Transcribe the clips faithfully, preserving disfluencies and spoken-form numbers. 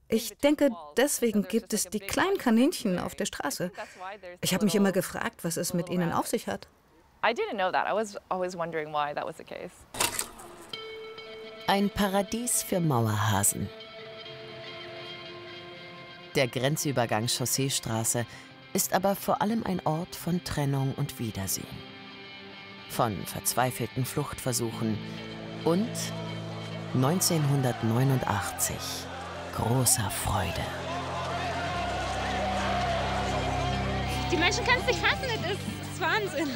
Ich denke, deswegen gibt es die kleinen Kaninchen auf der Straße. Ich habe mich immer gefragt, was es mit ihnen auf sich hat. Ein Paradies für Mauerhasen. Der Grenzübergang Chausseestraße ist aber vor allem ein Ort von Trennung und Wiedersehen. Von verzweifelten Fluchtversuchen und neunzehnhundertneunundachtzig großer Freude. Die Menschen können es nicht fassen, das ist Wahnsinn.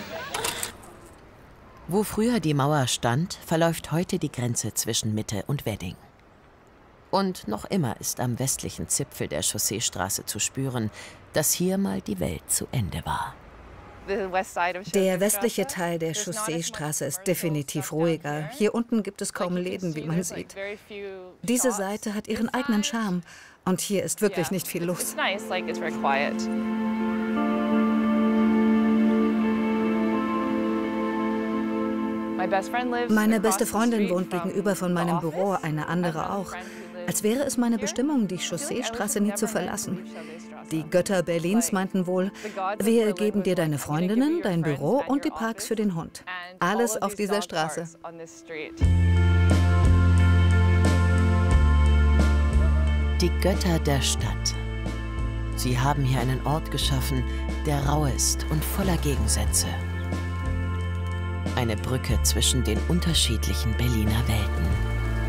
Wo früher die Mauer stand, verläuft heute die Grenze zwischen Mitte und Wedding. Und noch immer ist am westlichen Zipfel der Chausseestraße zu spüren, dass hier mal die Welt zu Ende war. Der westliche Teil der Chausseestraße ist definitiv ruhiger. Hier unten gibt es kaum Läden, wie man sieht. Diese Seite hat ihren eigenen Charme und hier ist wirklich nicht viel los. Meine beste Freundin wohnt gegenüber von meinem Büro, eine andere auch. Als wäre es meine Bestimmung, die Chausseestraße nie zu verlassen. Die Götter Berlins meinten wohl, wir geben dir deine Freundinnen, dein Büro und die Parks für den Hund. Alles auf dieser Straße. Die Götter der Stadt. Sie haben hier einen Ort geschaffen, der rau ist und voller Gegensätze. Eine Brücke zwischen den unterschiedlichen Berliner Welten.